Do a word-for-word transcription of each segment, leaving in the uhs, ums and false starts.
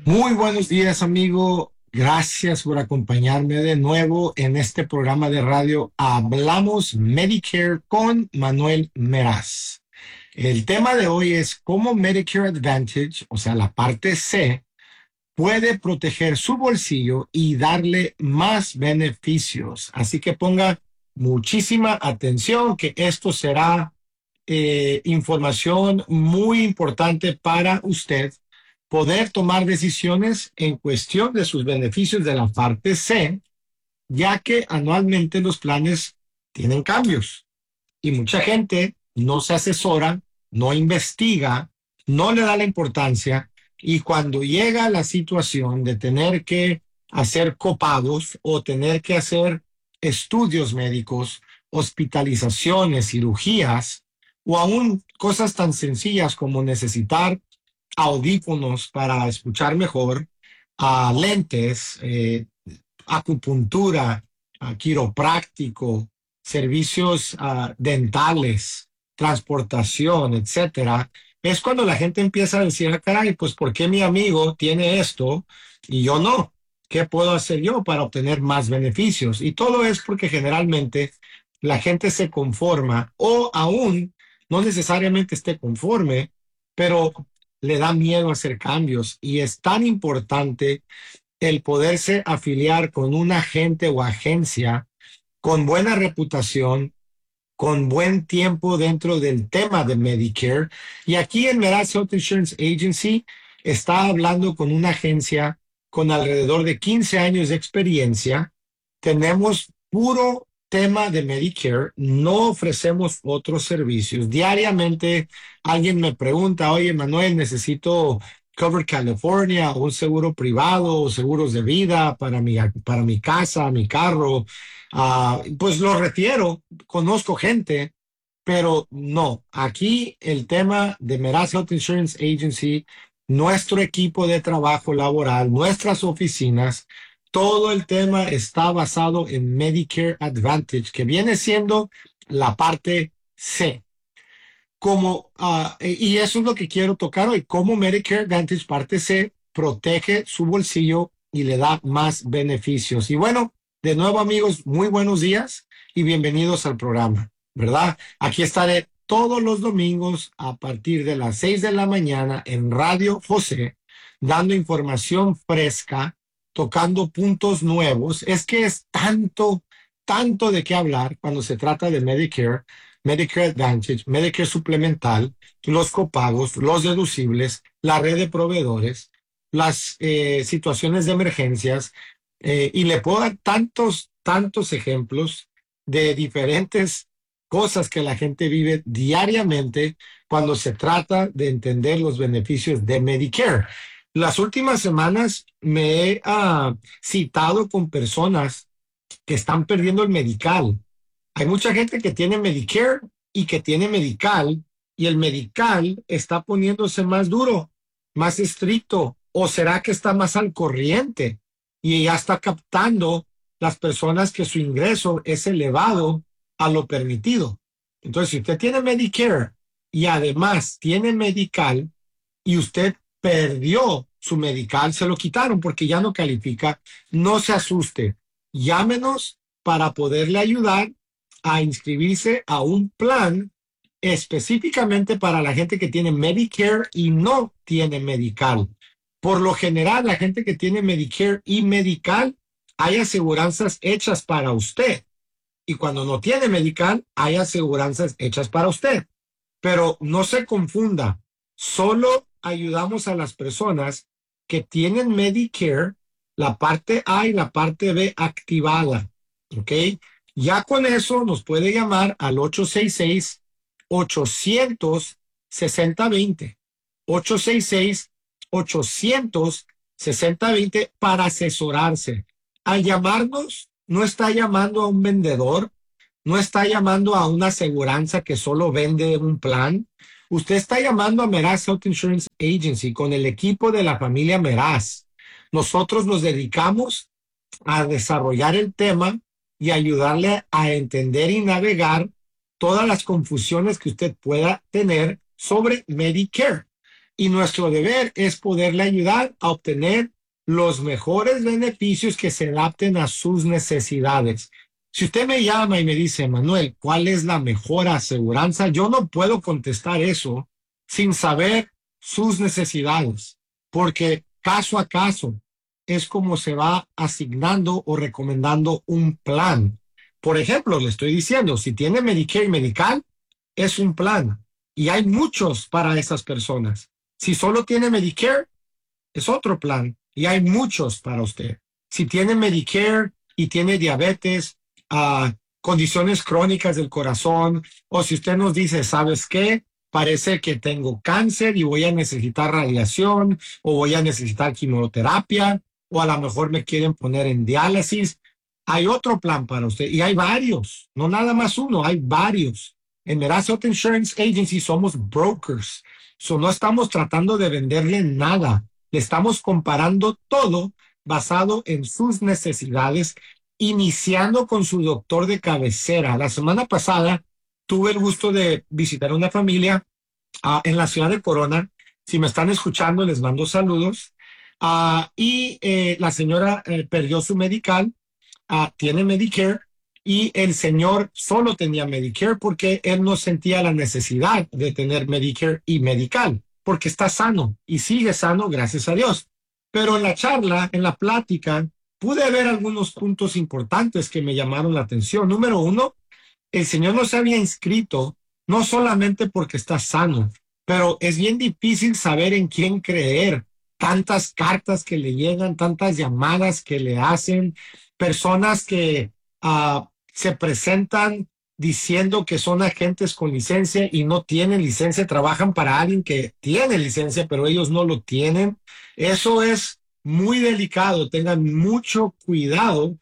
Muy buenos días, amigo. Gracias por acompañarme de nuevo en este programa de radio Hablamos Medicare con Manuel Meraz. El tema de hoy es cómo Medicare Advantage, o sea, la parte C, puede proteger su bolsillo y darle más beneficios. Así que ponga muchísima atención que esto será eh, información muy importante para usted poder tomar decisiones en cuestión de sus beneficios de la parte C, ya que anualmente los planes tienen cambios y mucha gente no se asesora, no investiga, no le da la importancia y cuando llega la situación de tener que hacer copagos o tener que hacer estudios médicos, hospitalizaciones, cirugías o aún cosas tan sencillas como necesitar audífonos para escuchar mejor, a lentes, eh, acupuntura, a quiropráctico, servicios ah, dentales, transportación, etcétera, es cuando la gente empieza a decir, ah, caray, pues ¿por qué mi amigo tiene esto y yo no? ¿Qué puedo hacer yo para obtener más beneficios? Y todo es porque generalmente la gente se conforma o aún no necesariamente esté conforme, pero le da miedo hacer cambios y es tan importante el poderse afiliar con un agente o agencia con buena reputación, con buen tiempo dentro del tema de Medicare. Y aquí en Meraz Health Insurance Agency está hablando con una agencia con alrededor de quince años de experiencia. Tenemos puro tema de Medicare, no ofrecemos otros servicios. Diariamente alguien me pregunta, oye, Manuel, necesito Cover California, o un seguro privado, o seguros de vida para mi, para mi casa, mi carro. Ah, pues lo refiero, conozco gente, pero no. Aquí el tema de Meraz Health Insurance Agency, nuestro equipo de trabajo laboral, nuestras oficinas, todo el tema está basado en Medicare Advantage, que viene siendo la parte C. Como, ah, y eso es lo que quiero tocar hoy, cómo Medicare Advantage parte C protege su bolsillo y le da más beneficios. Y bueno, de nuevo amigos, muy buenos días y bienvenidos al programa, ¿verdad? Aquí estaré todos los domingos a partir de las seis de la mañana en Radio José, dando información fresca, tocando puntos nuevos. Es que es tanto, tanto de qué hablar cuando se trata de Medicare. Medicare Advantage, Medicare suplemental, los copagos, los deducibles, la red de proveedores, las eh, situaciones de emergencias, eh, y le puedo dar tantos, tantos ejemplos de diferentes cosas que la gente vive diariamente cuando se trata de entender los beneficios de Medicare. Las últimas semanas me he uh, citado con personas que están perdiendo el medical. Hay mucha gente que tiene Medicare y que tiene Medical, y el Medical está poniéndose más duro, más estricto, o será que está más al corriente y ya está captando las personas que su ingreso es elevado a lo permitido. Entonces, si usted tiene Medicare y además tiene Medical y usted perdió su Medical, se lo quitaron porque ya no califica, no se asuste. Llámenos para poderle ayudar a inscribirse a un plan específicamente para la gente que tiene Medicare y no tiene Medical. Por lo general, la gente que tiene Medicare y Medical, hay aseguranzas hechas para usted. Y cuando no tiene Medical, hay aseguranzas hechas para usted. Pero no se confunda, solo ayudamos a las personas que tienen Medicare, la parte A y la parte B activada, ¿ok? Ya con eso nos puede llamar al ocho seis seis, ochocientos, sesenta veinte. ocho seis seis, ochocientos, sesenta veinte para asesorarse. Al llamarnos, no está llamando a un vendedor, no está llamando a una aseguranza que solo vende un plan. Usted está llamando a Meraz Health Insurance Agency con el equipo de la familia Meraz. Nosotros nos dedicamos a desarrollar el tema y ayudarle a entender y navegar todas las confusiones que usted pueda tener sobre Medicare. y nuestro deber es poderle ayudar a obtener los mejores beneficios que se adapten a sus necesidades. Si usted me llama y me dice, Manuel, ¿cuál es la mejor aseguranza? Yo no puedo contestar eso sin saber sus necesidades, porque caso a caso es como se va asignando o recomendando un plan. Por ejemplo, le estoy diciendo, si tiene Medicare y Medical, es un plan y hay muchos para esas personas. Si solo tiene Medicare, es otro plan y hay muchos para usted. Si tiene Medicare y tiene diabetes, uh, condiciones crónicas del corazón, o si usted nos dice, ¿sabes qué? Parece que tengo cáncer y voy a necesitar radiación o voy a necesitar quimioterapia o a lo mejor me quieren poner en diálisis. Hay otro plan para usted y hay varios, no nada más uno, hay varios. En Meraz Health Insurance Agency somos brokers, so no estamos tratando de venderle nada, le estamos comparando todo basado en sus necesidades, iniciando con su doctor de cabecera. La semana pasada tuve el gusto de visitar una familia uh, en la ciudad de Corona. Si me están escuchando, les mando saludos. Uh, y eh, la señora eh, perdió su medical, uh, tiene Medicare, y el señor solo tenía Medicare porque él no sentía la necesidad de tener Medicare y Medical, porque está sano y sigue sano, gracias a Dios. Pero en la charla, en la plática, pude ver algunos puntos importantes que me llamaron la atención. Número uno, el señor no se había inscrito, no solamente porque está sano, pero es bien difícil saber en quién creer. Tantas cartas que le llegan, tantas llamadas que le hacen, personas que uh, se presentan diciendo que son agentes con licencia y no tienen licencia, trabajan para alguien que tiene licencia, pero ellos no lo tienen. Eso es muy delicado. Tengan mucho cuidado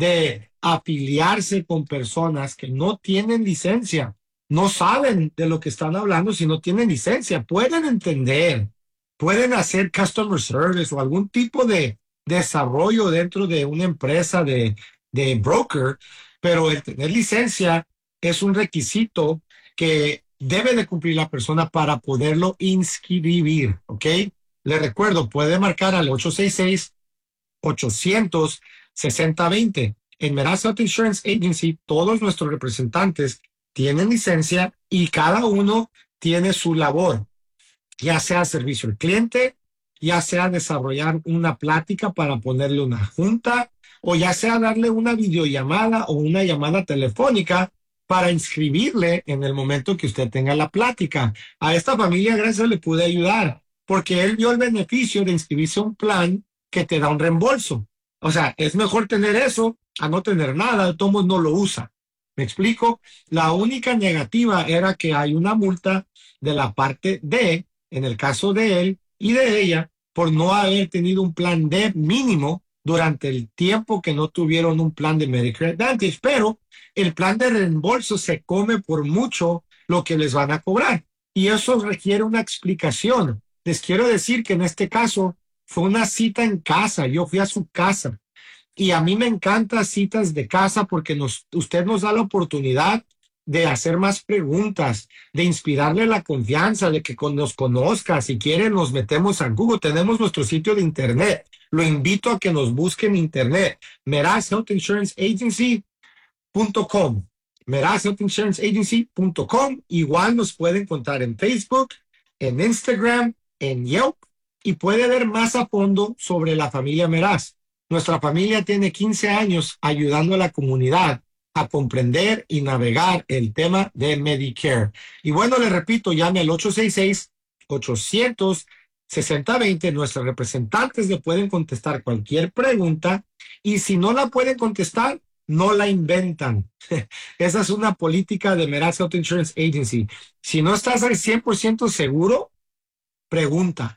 de afiliarse con personas que no tienen licencia, no saben de lo que están hablando si no tienen licencia. Pueden entender, pueden hacer customer service o algún tipo de desarrollo dentro de una empresa de, de broker, pero el tener licencia es un requisito que debe de cumplir la persona para poderlo inscribir, ¿ok? Le recuerdo, puede marcar al ocho seis seis, ochocientos, sesenta veinte. En Meraz Health Insurance Agency, todos nuestros representantes tienen licencia y cada uno tiene su labor, ya sea servicio al cliente, ya sea desarrollar una plática para ponerle una junta, o ya sea darle una videollamada o una llamada telefónica para inscribirle en el momento que usted tenga la plática. A esta familia, gracias, le pude ayudar, porque él vio el beneficio de inscribirse a un plan que te da un reembolso. O sea, es mejor tener eso a no tener nada, de todos modos no lo usa. ¿Me explico? La única negativa era que hay una multa de la parte D, en el caso de él y de ella, por no haber tenido un plan D mínimo durante el tiempo que no tuvieron un plan de Medicare Advantage, pero el plan de reembolso se come por mucho lo que les van a cobrar y eso requiere una explicación. Les quiero decir que en este caso fue una cita en casa, yo fui a su casa y a mí me encantan citas de casa porque nos, usted nos da la oportunidad de hacer más preguntas, de inspirarle la confianza, de que nos conozca. Si quieren, nos metemos a Google. Tenemos nuestro sitio de internet. Lo invito a que nos busquen en internet. Meraz Health Insurance Agency punto com. Meraz Health Insurance Agency punto com. Igual nos pueden encontrar en Facebook, en Instagram, en Yelp y puede ver más a fondo sobre la familia Meraz. Nuestra familia tiene quince años ayudando a la comunidad a comprender y navegar el tema de Medicare. Y bueno, le repito, llame al ocho seis seis, ochocientos, sesenta veinte. Nuestros representantes le pueden contestar cualquier pregunta y si no la pueden contestar, no la inventan. Esa es una política de Meraz Health Insurance Agency. Si no estás al cien por ciento seguro, pregunta.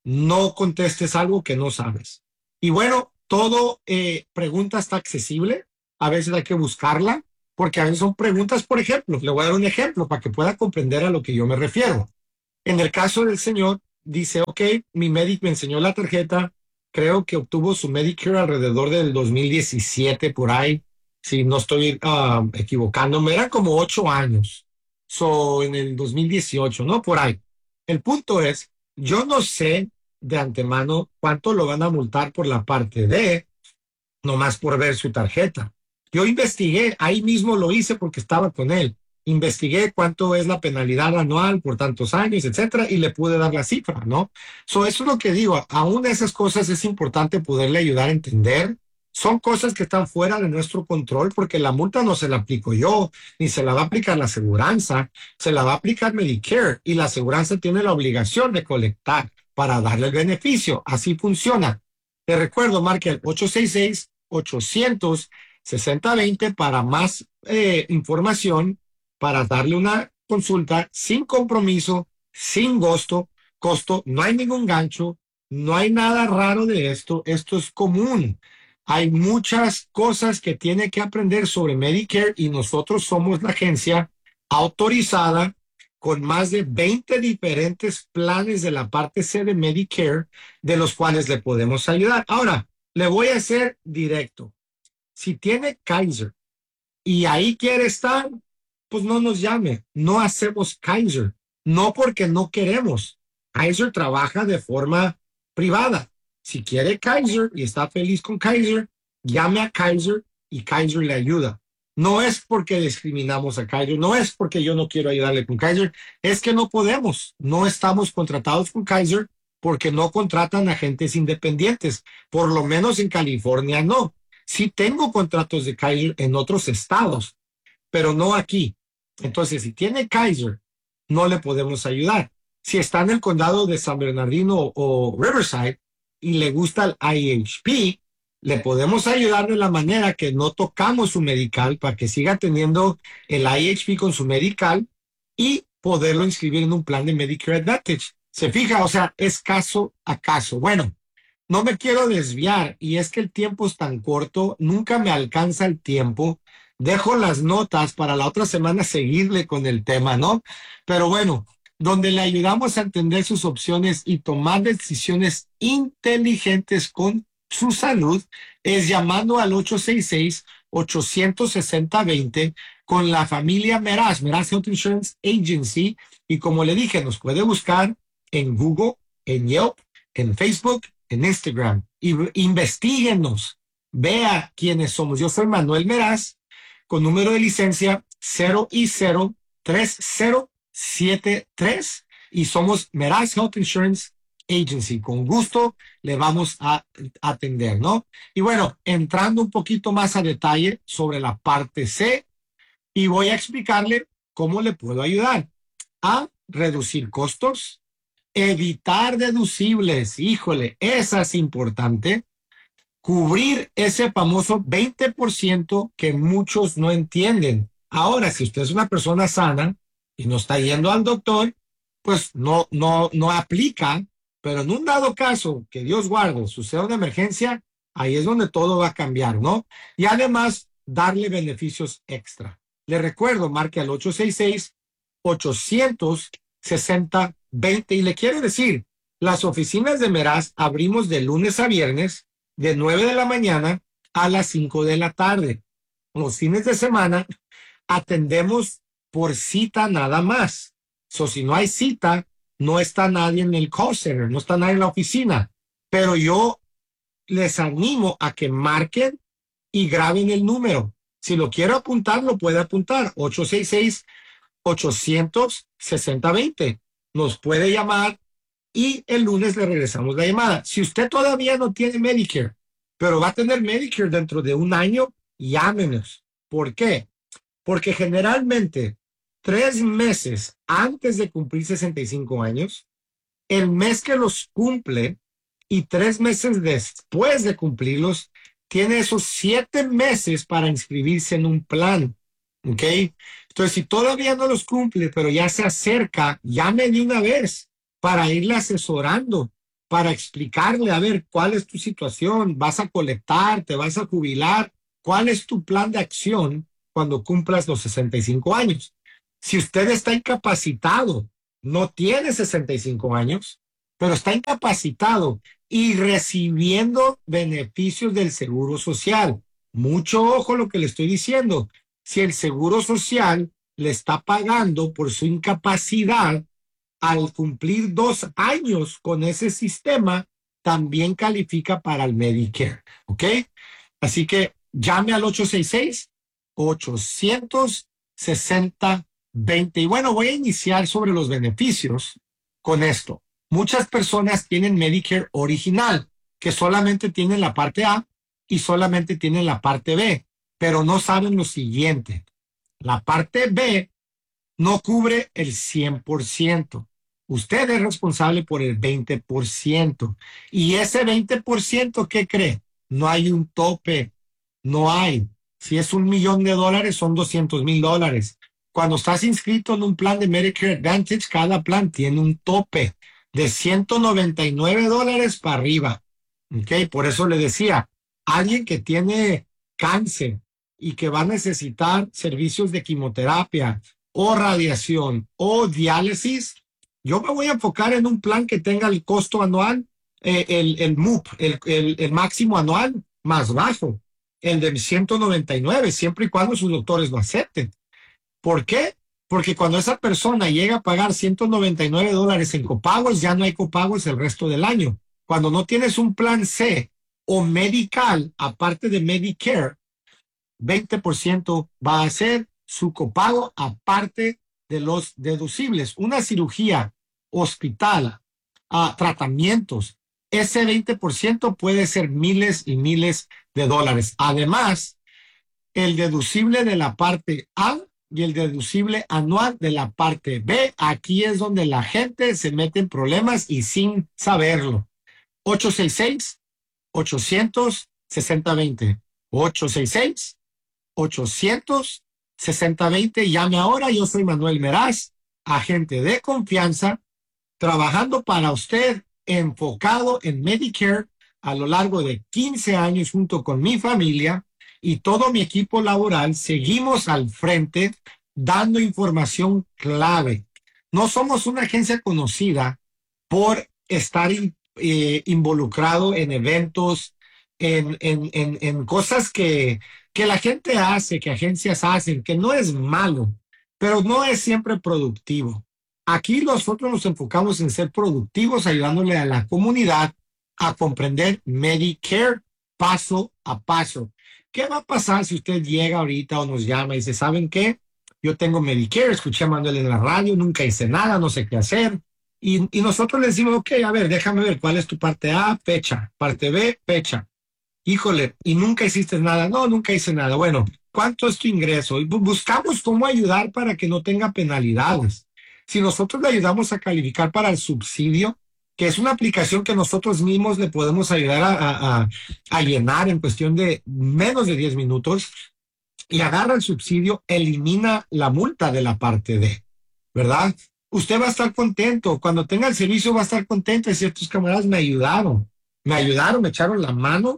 No contestes algo que no sabes. Y bueno, todo eh, pregunta está accesible. A veces hay que buscarla, porque a veces son preguntas, por ejemplo, le voy a dar un ejemplo para que pueda comprender a lo que yo me refiero. En el caso del señor, dice, ok, mi médico me enseñó la tarjeta, creo que obtuvo su Medicare alrededor del dos mil diecisiete, por ahí, si no estoy uh, equivocándome, eran como ocho años, so, en el dos mil dieciocho, ¿no? Por ahí. El punto es, Yo no sé de antemano cuánto lo van a multar por la parte de, nomás por ver su tarjeta. Yo investigué, ahí mismo lo hice porque estaba con él. Investigué cuánto es la penalidad anual por tantos años, etcétera, y le pude dar la cifra, ¿no? So, eso es lo que digo. Aún esas cosas es importante poderle ayudar a entender. Son cosas que están fuera de nuestro control porque la multa no se la aplico yo, ni se la va a aplicar la aseguranza, se la va a aplicar Medicare y la aseguranza tiene la obligación de colectar para darle el beneficio. Así funciona. Te recuerdo, marque el ocho seis seis, ochocientos, sesenta veinte para más eh, información, para darle una consulta sin compromiso, sin costo, costo, no hay ningún gancho, no hay nada raro de esto, esto es común. Hay muchas cosas que tiene que aprender sobre Medicare y nosotros somos la agencia autorizada con más de veinte diferentes planes de la parte C de Medicare de los cuales le podemos ayudar. Ahora, le voy a ser directo. Si tiene Kaiser y ahí quiere estar, pues no nos llame. No hacemos Kaiser. No porque no queremos. Kaiser trabaja de forma privada. Si quiere Kaiser y está feliz con Kaiser, llame a Kaiser y Kaiser le ayuda. No es porque discriminamos a Kaiser, no es porque yo no quiero ayudarle con Kaiser, es que no podemos. No estamos contratados con Kaiser porque no contratan agentes independientes. Por lo menos en California no. Sí tengo contratos de Kaiser en otros estados, pero no aquí. Entonces, si tiene Kaiser, no le podemos ayudar. Si está en el condado de San Bernardino o Riverside y le gusta el I H P, le podemos ayudar de la manera que no tocamos su medical para que siga teniendo el I H P con su medical y poderlo inscribir en un plan de Medicare Advantage. Se fija, o sea, es caso a caso. Bueno, no me quiero desviar y es que el tiempo es tan corto, nunca me alcanza el tiempo. Dejo las notas para la otra semana seguirle con el tema, ¿no? Pero bueno, donde le ayudamos a entender sus opciones y tomar decisiones inteligentes con su salud es llamando al ocho seis seis, ocho seis cero, veinte con la familia Meraz, Meraz Health Insurance Agency. Y como le dije, nos puede buscar en Google, en Yelp, en Facebook, en Instagram. Y investiguenos, vea quiénes somos. Yo soy Manuel Meraz, con número de licencia cero y cero tres cero siete tres y somos Meraz Health Insurance Agency. Con gusto le vamos a atender, ¿no? Y bueno, entrando un poquito más a detalle sobre la parte C, y voy a explicarle cómo le puedo ayudar a reducir costos, evitar deducibles. Híjole, esa es importante. Cubrir ese famoso veinte por ciento que muchos no entienden. Ahora, si usted es una persona sana y no está yendo al doctor, pues no, no, no aplica, pero en un dado caso, que Dios guarde, suceda una emergencia, ahí es donde todo va a cambiar, ¿no? Y además, darle beneficios extra. Le recuerdo, marque al ocho seis seis, ochocientos, sesenta, veinte y le quiero decir, las oficinas de Meraz abrimos de lunes a viernes de nueve de la mañana a las cinco de la tarde. Los fines de semana atendemos por cita nada más. So, si no hay cita, no está nadie en el call center, no está nadie en la oficina. Pero yo les animo a que marquen y graben el número. Si lo quiero apuntar, lo puede apuntar. ocho seis seis, ochocientos, sesenta, veinte. Nos puede llamar y el lunes le regresamos la llamada. Si usted todavía no tiene Medicare, pero va a tener Medicare dentro de un año, llámenos. ¿Por qué? Porque generalmente tres meses antes de cumplir sesenta y cinco años, el mes que los cumple y tres meses después de cumplirlos, tiene esos siete meses para inscribirse en un plan. ¿Ok? Entonces, si todavía no los cumple, pero ya se acerca, llame de una vez para irle asesorando, para explicarle, a ver, cuál es tu situación, vas a colectar, te vas a jubilar, cuál es tu plan de acción cuando cumplas los sesenta y cinco años. Si usted está incapacitado, no tiene sesenta y cinco años, pero está incapacitado y recibiendo beneficios del Seguro Social. Mucho ojo lo que le estoy diciendo. Si el Seguro Social le está pagando por su incapacidad, al cumplir dos años con ese sistema, también califica para el Medicare, ¿ok? Así que llame al ocho seis seis, ocho seis cero, dos cero Y bueno, voy a iniciar sobre los beneficios con esto. Muchas personas tienen Medicare original, que solamente tienen la parte A y solamente tienen la parte B, pero no saben lo siguiente. La parte B no cubre el cien por ciento. Usted es responsable por el veinte por ciento. Y ese veinte por ciento, ¿qué cree? No hay un tope. No hay. Si es un millón de dólares, son doscientos mil dólares. Cuando estás inscrito en un plan de Medicare Advantage, cada plan tiene un tope de ciento noventa y nueve dólares para arriba. ¿Ok? Por eso le decía, alguien que tiene cáncer y que va a necesitar servicios de quimioterapia, o radiación o diálisis, yo me voy a enfocar en un plan que tenga el costo anual, eh, el, el M U P, el, el, el máximo anual más bajo, el de ciento noventa y nueve, siempre y cuando sus doctores lo acepten. ¿Por qué? Porque cuando esa persona llega a pagar ciento noventa y nueve dólares en copagos, ya no hay copagos el resto del año. Cuando no tienes un plan C o medical, aparte de Medicare, veinte por ciento va a ser su copago aparte de los deducibles. Una cirugía, hospital, uh, tratamientos, ese veinte por ciento puede ser miles y miles de dólares. Además, el deducible de la parte A y el deducible anual de la parte B, aquí es donde la gente se mete en problemas y sin saberlo. ocho seis seis, ochocientos, sesenta veinte. ocho seis seis, ochocientos, sesenta veinte. Llame ahora. Yo soy Manuel Meraz, agente de confianza, trabajando para usted, enfocado en Medicare a lo largo de quince años junto con mi familia y todo mi equipo laboral. Seguimos al frente dando información clave. No somos una agencia conocida por estar eh, involucrado en eventos, en, en, en, en cosas que, que la gente hace, que agencias hacen, que no es malo, pero no es siempre productivo. Aquí nosotros nos enfocamos en ser productivos, ayudándole a la comunidad a comprender Medicare paso a paso. ¿Qué va a pasar si usted llega ahorita o nos llama y dice, ¿saben qué? Yo tengo Medicare, escuché a Manuel en la radio, nunca hice nada, no sé qué hacer. Y, y nosotros le decimos, ok, a ver, déjame ver cuál es tu parte A, fecha, parte B, fecha. Híjole, y nunca hiciste nada. No, nunca hice nada. Bueno, ¿cuánto es tu ingreso? Y buscamos cómo ayudar para que no tenga penalidades. Si nosotros le ayudamos a calificar para el subsidio, que es una aplicación que nosotros mismos le podemos ayudar a, a, a llenar en cuestión de menos de diez minutos, y agarra el subsidio, elimina la multa de la parte D, ¿verdad? Usted va a estar contento. Cuando tenga el servicio va a estar contento. Y ciertos camaradas me ayudaron, me ayudaron, me echaron la mano,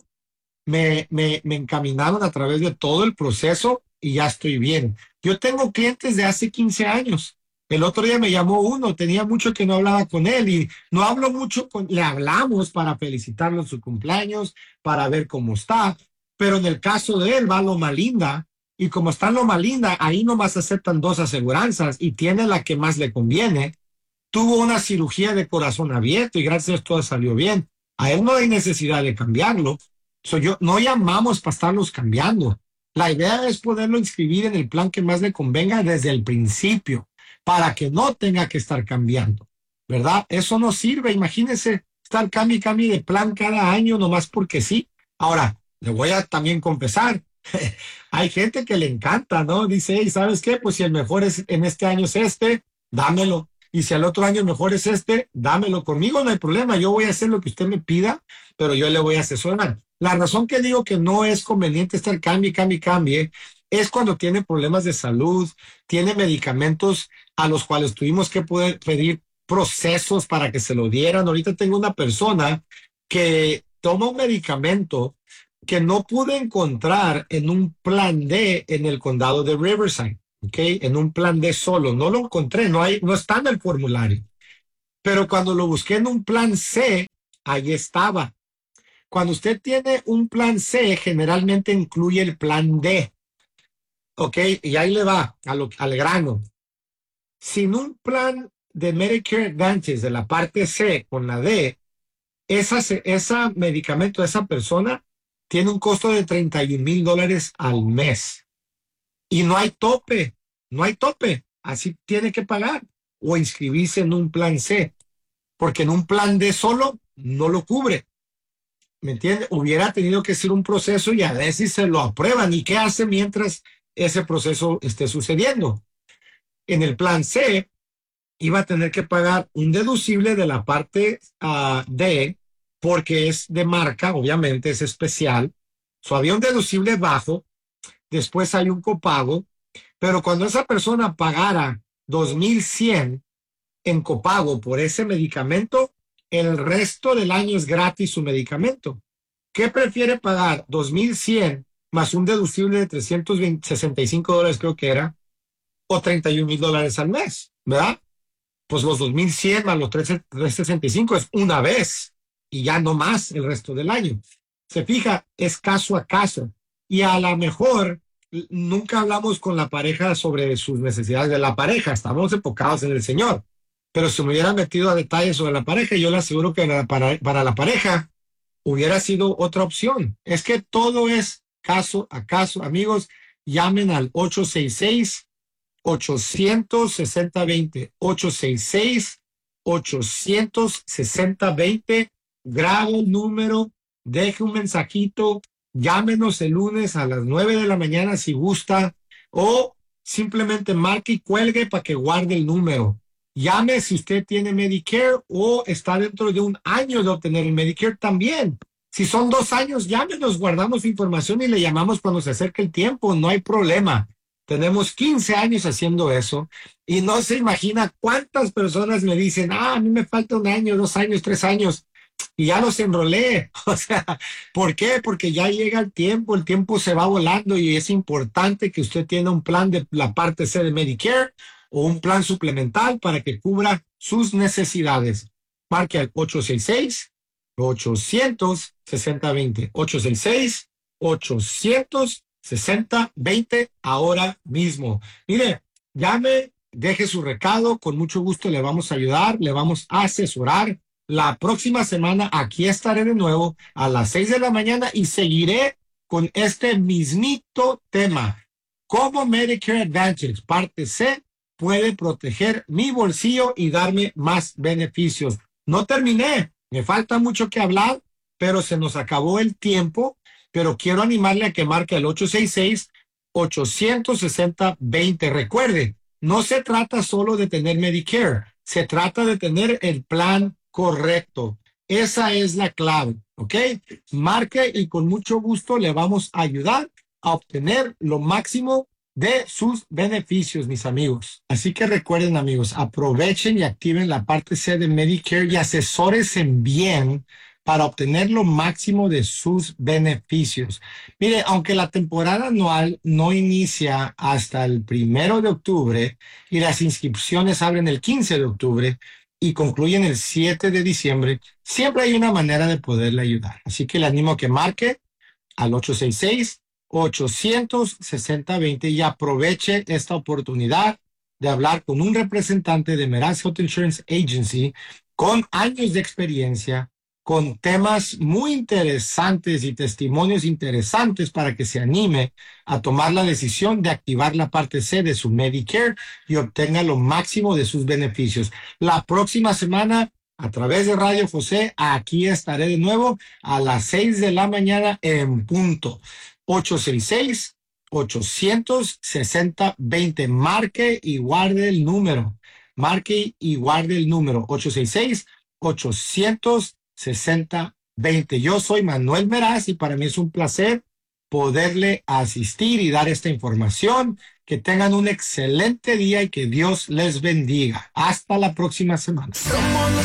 me, me, me encaminaron a través de todo el proceso y ya estoy bien. Yo tengo clientes de hace quince años. El otro día me llamó uno, tenía mucho que no hablaba con él y no hablo mucho con, le hablamos para felicitarlo en su cumpleaños, para ver cómo está, pero en el caso de él va Loma Linda y como está en Loma Linda, ahí nomás aceptan dos aseguranzas y tiene la que más le conviene. Tuvo una cirugía de corazón abierto y gracias a Dios todo salió bien. A él no hay necesidad de cambiarlo. So, yo, no llamamos para estarlos cambiando. La idea es poderlo inscribir en el plan que más le convenga desde el principio, para que no tenga que estar cambiando, ¿verdad? Eso no sirve. Imagínense estar cambio y cambio de plan cada año nomás porque sí. Ahora, le voy a también confesar, hay gente que le encanta, ¿no? Dice, hey, ¿sabes qué? Pues si el mejor es, en este año es este, dámelo. Y si el otro año el mejor es este, dámelo. Conmigo no hay problema. Yo voy a hacer lo que usted me pida, pero yo le voy a asesorar. La razón que digo que no es conveniente estar cambie, cambie, cambie, es cuando tiene problemas de salud, tiene medicamentos a los cuales tuvimos que poder pedir procesos para que se lo dieran. Ahorita tengo una persona que toma un medicamento que no pude encontrar en un plan D en el condado de Riverside, ¿ok? En un plan D solo. No lo encontré, no hay, no está en el formulario. Pero cuando lo busqué en un plan C, ahí estaba. Cuando usted tiene un plan C, generalmente incluye el plan D. ¿Ok? Y ahí le va a lo, al grano. Sin un plan de Medicare Advantage, de la parte C con la D, esa, esa medicamento de esa persona tiene un costo de treinta y un mil dólares al mes. Y no hay tope, no hay tope. Así tiene que pagar o inscribirse en un plan C, porque en un plan D solo no lo cubre. ¿Me entiende? Hubiera tenido que ser un proceso y a veces se lo aprueban. ¿Y qué hace mientras ese proceso esté sucediendo? En el plan C iba a tener que pagar un deducible de la parte uh, D, porque es de marca, obviamente es especial. So, había un deducible bajo, después hay un copago, pero cuando esa persona pagara dos mil cien en copago por ese medicamento, el resto del año es gratis su medicamento. ¿Qué prefiere pagar? dos mil cien más un deducible de trescientos sesenta y cinco dólares, creo que era, o treinta y un mil dólares al mes, ¿verdad? Pues los dos mil cien más los trescientos sesenta y cinco es una vez y ya no más el resto del año. Se fija, es caso a caso. Y a lo mejor nunca hablamos con la pareja sobre sus necesidades de la pareja, estamos enfocados en el Señor. Pero si me hubiera metido a detalles sobre la pareja, yo le aseguro que para, para la pareja hubiera sido otra opción. Es que todo es caso a caso. Amigos, llamen al ocho seis seis, ocho seis seis, dos cero dos cero. ocho seis seis, ocho seis seis, dos cero dos cero. Grabe el número, deje un mensajito, llámenos el lunes a las nueve de la mañana si gusta, o simplemente marque y cuelgue para que guarde el número. Llame si usted tiene Medicare o está dentro de un año de obtener el Medicare también. Si son dos años, llámenos, guardamos información y le llamamos cuando se acerque el tiempo, no hay problema. Tenemos quince años haciendo eso y no se imagina cuántas personas me dicen, ah, a mí me falta un año, dos años, tres años y ya los enrolé. O sea, ¿por qué? Porque ya llega el tiempo, el tiempo se va volando y es importante que usted tenga un plan de la parte C de Medicare o un plan suplemental para que cubra sus necesidades. Marque al ocho seis seis, ocho seis seis, dos cero dos cero. ocho seis seis, ocho seis seis, dos cero dos cero ahora mismo. Mire, llame, deje su recado, con mucho gusto le vamos a ayudar, le vamos a asesorar. La próxima semana aquí estaré de nuevo a las seis de la mañana y seguiré con este mismito tema. ¿Cómo Medicare Advantage, parte C, puede proteger mi bolsillo y darme más beneficios? No terminé, me falta mucho que hablar, pero se nos acabó el tiempo, pero quiero animarle a que marque el ocho seis seis, ocho seis seis, dos cero dos cero. Recuerde, no se trata solo de tener Medicare, se trata de tener el plan correcto. Esa es la clave, ¿ok? Marque y con mucho gusto le vamos a ayudar a obtener lo máximo de sus beneficios, mis amigos. Así que recuerden, amigos, aprovechen y activen la parte C de Medicare y asesórense bien para obtener lo máximo de sus beneficios. Mire, aunque la temporada anual no inicia hasta el primero de octubre y las inscripciones abren el quince de octubre y concluyen el siete de diciembre, siempre hay una manera de poderle ayudar. Así que le animo a que marque al ocho seis seis, ocho seis seis, dos cero dos cero y aproveche esta oportunidad de hablar con un representante de Meraz Health Insurance Agency con años de experiencia, con temas muy interesantes y testimonios interesantes para que se anime a tomar la decisión de activar la parte C de su Medicare y obtenga lo máximo de sus beneficios. La próxima semana, a través de Radio José, aquí estaré de nuevo a las seis de la mañana en punto. ocho seis seis, ocho seis seis, dos cero dos cero. Marque y guarde el número. Marque y guarde el número. ocho seis seis, ocho seis seis, sesenta veinte. Yo soy Manuel Meraz y para mí es un placer poderle asistir y dar esta información. Que tengan un excelente día y que Dios les bendiga. Hasta la próxima semana.